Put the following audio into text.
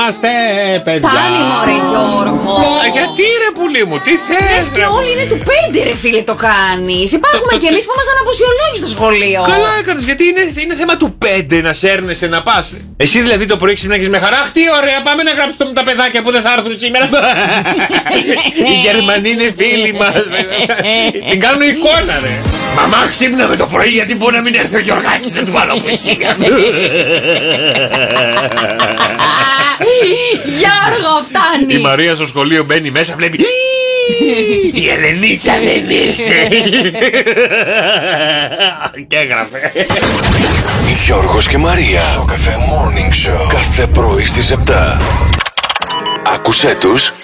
Είμαστε παιδιά. Φτάνει μωρέ Γιώργο. Γιατί ρε πουλί μου, τι θες Λες και όλοι είναι του 5 ρε φίλε το κάνεις. Υπάρχουμε κι εμείς που ήμασταν αποσιολόγοι στο σχολείο. Καλά έκανες, γιατί είναι θέμα του 5 να σέρνεσαι να πας. Εσύ δηλαδή το πρωί ξυπνάγεις με χαρά. Αχ τι ωραία, πάμε να γράψουμε τα παιδάκια που δεν θα έρθουν σήμερα. Οι Γερμανοί είναι φίλοι μας. Την κάνουν εικόνα ρε. Μαμά ξύπναμε το πρωί γιατί μπορεί να μην έρθει ο Γιωργάκης να του βάλω πουσία. Γιώργο φτάνει. Η Μαρία στο σχολείο μπαίνει μέσα, βλέπει. Η Ελενίτσα δεν ήρθε. Και έγραφε. Γιώργος και Μαρία. Στο Cafe Morning Show. Κάθε πρωί στις 7. Άκουσέ τους